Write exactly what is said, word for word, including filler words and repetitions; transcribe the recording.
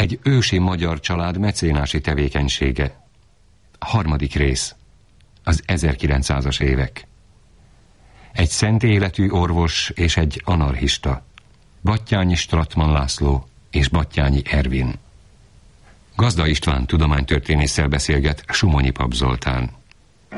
Egy ősi magyar család mecénási tevékenysége. Harmadik rész. Az ezerkilencszázas évek. Egy szent életű orvos és egy anarchista. Batthyány Stratman László és Batthyány Ervin. Gazda István tudománytörténésszel beszélget Sumonyi Pap Zoltán.